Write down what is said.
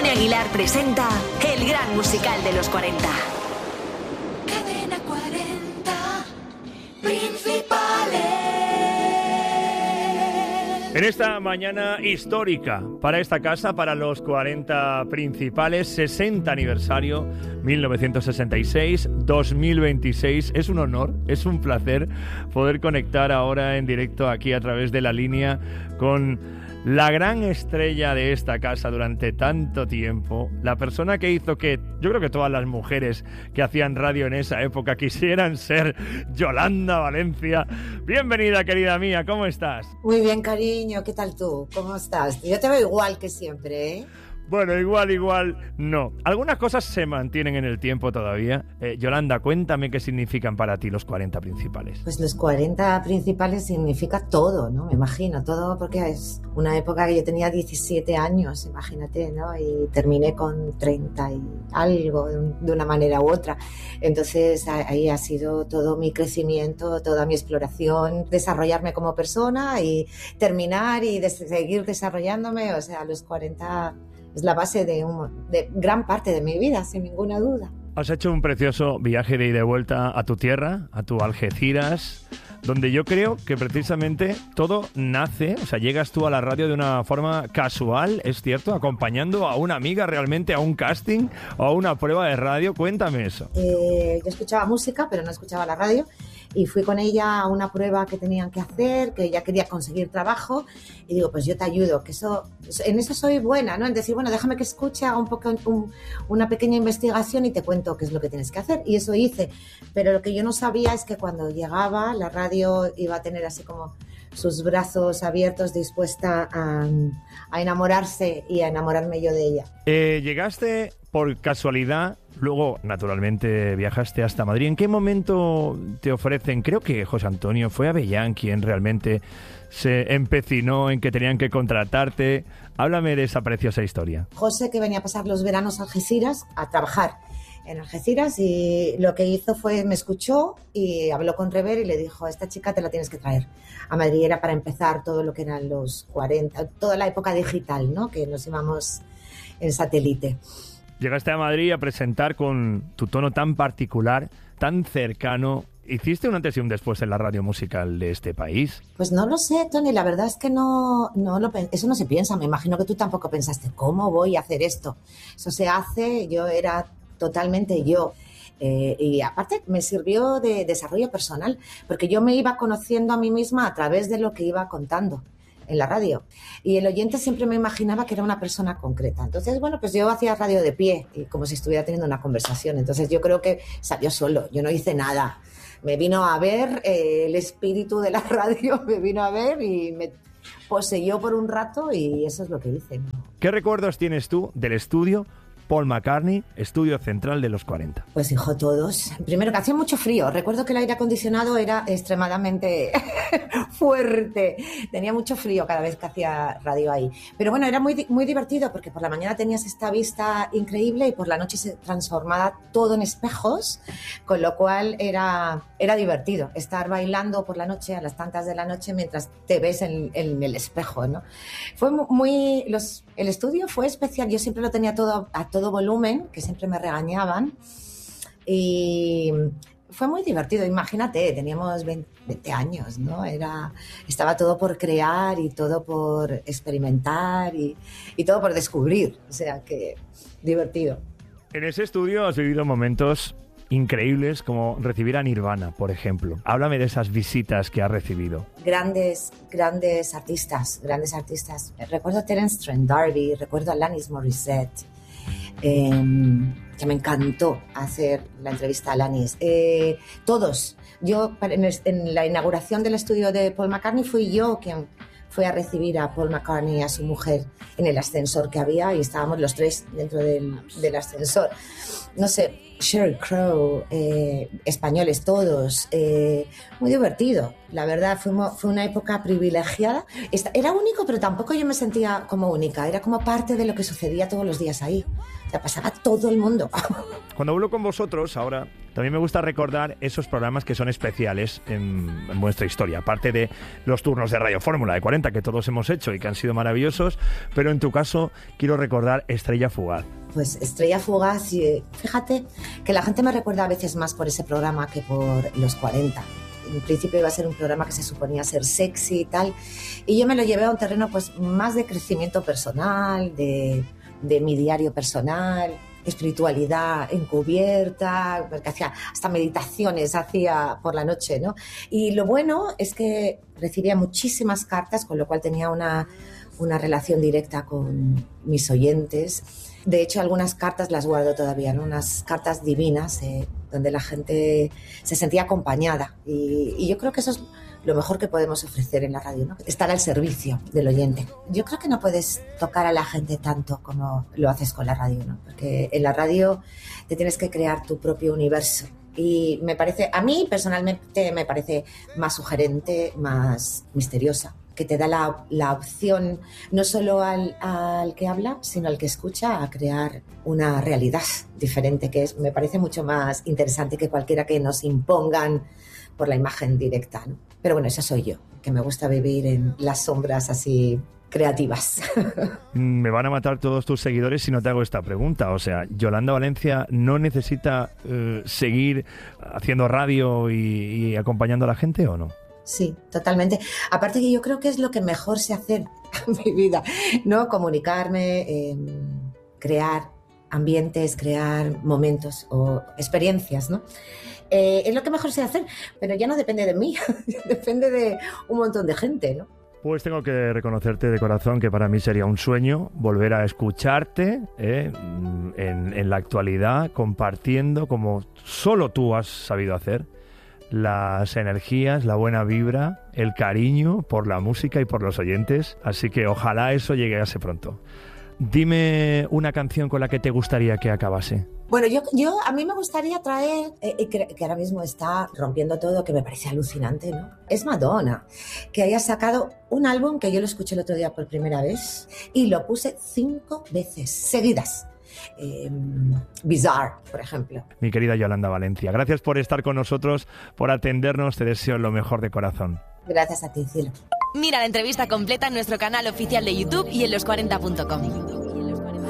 Antonio Aguilar presenta el gran musical de los 40. Cadena 40 Principales. En esta mañana histórica para esta casa, para los 40 Principales, 60 aniversario, 1966-2026. Es un honor, es un placer poder conectar ahora en directo aquí a través de la línea con la gran estrella de esta casa durante tanto tiempo, la persona que hizo que yo creo que todas las mujeres que hacían radio en esa época quisieran ser Yolanda Valencia. Bienvenida, querida mía, ¿cómo estás? Muy bien, cariño, ¿qué tal tú? ¿Cómo estás? Yo te veo igual que siempre, ¿eh? Bueno, igual, no. Algunas cosas se mantienen en el tiempo todavía. Yolanda, cuéntame qué significan para ti los 40 Principales. Pues los 40 Principales significa todo, ¿no? Me imagino, todo, porque es una época que yo tenía 17 años, imagínate, ¿no? Y terminé con 30 y algo, de una manera u otra. Entonces ahí ha sido todo mi crecimiento, toda mi exploración, desarrollarme como persona y terminar y seguir desarrollándome. O sea, los 40... es la base de gran parte de mi vida, sin ninguna duda. Has hecho un precioso viaje de ida y vuelta a tu tierra, a tu Algeciras, donde yo creo que precisamente todo nace, o sea, llegas tú a la radio de una forma casual, ¿es cierto? Acompañando a una amiga realmente a un casting o a una prueba de radio. Cuéntame eso. Yo escuchaba música, pero no escuchaba la radio. Y fui con ella a una prueba que tenían que hacer, que ella quería conseguir trabajo, y digo, pues yo te ayudo, que en eso soy buena, ¿no? En decir, bueno, déjame que escuche, haga un poco una pequeña investigación y te cuento qué es lo que tienes que hacer. Y eso hice, pero lo que yo no sabía es que cuando llegaba, la radio iba a tener así como sus brazos abiertos, dispuesta a enamorarse y a enamorarme yo de ella. Llegaste por casualidad. Luego, naturalmente, viajaste hasta Madrid. ¿En qué momento te ofrecen? Creo que José Antonio fue Avellán quien realmente se empecinó en que tenían que contratarte. Háblame de esa preciosa historia. José, que venía a pasar los veranos a Algeciras, a trabajar en Algeciras, y lo que hizo fue, me escuchó y habló con Rever y le dijo, a esta chica te la tienes que traer a Madrid. Era para empezar todo lo que eran los 40, toda la época digital, ¿no? Que nos íbamos en satélite. Llegaste a Madrid a presentar con tu tono tan particular, tan cercano. ¿Hiciste un antes y un después en la radio musical de este país? Pues no lo sé, Tony, la verdad es que eso no se piensa. Me imagino que tú tampoco pensaste, ¿cómo voy a hacer esto? Eso se hace, yo era totalmente yo. Y aparte me sirvió de desarrollo personal, porque yo me iba conociendo a mí misma a través de lo que iba contando en la radio, y el oyente siempre me imaginaba que era una persona concreta. Entonces, bueno, pues yo hacía radio de pie, y como si estuviera teniendo una conversación. Entonces yo creo que salió solo, yo no hice nada. Me vino a ver el espíritu de la radio, me vino a ver y me poseyó por un rato, y eso es lo que hice, ¿no? ¿Qué recuerdos tienes tú del estudio Paul McCartney, estudio central de los 40? Pues hijo, todos. Primero que hacía mucho frío. Recuerdo que el aire acondicionado era extremadamente fuerte. Tenía mucho frío cada vez que hacía radio ahí. Pero bueno, era muy, muy divertido, porque por la mañana tenías esta vista increíble y por la noche se transformaba todo en espejos, con lo cual era divertido estar bailando por la noche, a las tantas de la noche, mientras te ves en el espejo, ¿no? Fue el estudio fue especial. Yo siempre lo tenía todo a todo volumen, que siempre me regañaban, y fue muy divertido. Imagínate, teníamos 20 años, ¿no? Estaba todo por crear y todo por experimentar y todo por descubrir, o sea que divertido. En ese estudio has vivido momentos increíbles, como recibir a Nirvana, por ejemplo. Háblame de esas visitas que has recibido. Grandes artistas. Recuerdo a Terence Trent D'Arby, recuerdo a Alanis Morissette, que me encantó hacer la entrevista a Alanis. Todos. Yo, en la inauguración del estudio de Paul McCartney, fui yo quien fue a recibir a Paul McCartney y a su mujer en el ascensor que había, y estábamos los tres dentro del ascensor. No sé, Sheryl Crow, españoles todos, muy divertido. La verdad, fue una época privilegiada. Era único, pero tampoco yo me sentía como única, era como parte de lo que sucedía todos los días ahí. O sea, pasaba todo el mundo. Cuando hablo con vosotros ahora, también me gusta recordar esos programas que son especiales en vuestra historia, aparte de los turnos de Radio Fórmula de 40 que todos hemos hecho y que han sido maravillosos, pero en tu caso quiero recordar Estrella Fugaz. Pues Estrella Fugaz, fíjate que la gente me recuerda a veces más por ese programa que por los 40. En principio iba a ser un programa que se suponía ser sexy y tal, y yo me lo llevé a un terreno pues más de crecimiento personal, de mi diario personal, espiritualidad encubierta, porque hacía hasta meditaciones hacía por la noche, ¿no? Y lo bueno es que recibía muchísimas cartas, con lo cual tenía una relación directa con mis oyentes. De hecho, algunas cartas las guardo todavía, ¿no? Unas cartas divinas donde la gente se sentía acompañada. Y yo creo que eso es lo mejor que podemos ofrecer en la radio, ¿no? Estar al servicio del oyente. Yo creo que no puedes tocar a la gente tanto como lo haces con la radio, ¿no? Porque en la radio te tienes que crear tu propio universo. Y me parece, a mí personalmente me parece más sugerente, más misteriosa, que te da la opción no solo al que habla, sino al que escucha, a crear una realidad diferente, que me parece mucho más interesante que cualquiera que nos impongan por la imagen directa, ¿no? Pero bueno, esa soy yo, que me gusta vivir en las sombras así creativas. Me van a matar todos tus seguidores si no te hago esta pregunta. O sea, ¿Yolanda Valencia no necesita seguir haciendo radio y acompañando a la gente o no? Sí, totalmente. Aparte que yo creo que es lo que mejor sé hacer en mi vida, ¿no? Comunicarme, crear ambientes, crear momentos o experiencias, ¿no? Es lo que mejor sé hacer, pero ya no depende de mí, depende de un montón de gente, ¿no? Pues tengo que reconocerte de corazón que para mí sería un sueño volver a escucharte en la actualidad, compartiendo como solo tú has sabido hacer las energías, la buena vibra, el cariño por la música y por los oyentes, así que ojalá eso llegase pronto. Dime una canción con la que te gustaría que acabase. Bueno, yo a mí me gustaría traer, que ahora mismo está rompiendo todo, que me parece alucinante, ¿no? Es Madonna, que haya sacado un álbum que yo lo escuché el otro día por primera vez y lo puse 5 veces seguidas. Bizarre, por ejemplo. Mi querida Yolanda Valencia, gracias por estar con nosotros, por atendernos, te deseo lo mejor de corazón. Gracias a ti, cielo. Mira la entrevista completa en nuestro canal oficial de YouTube y en los40.com.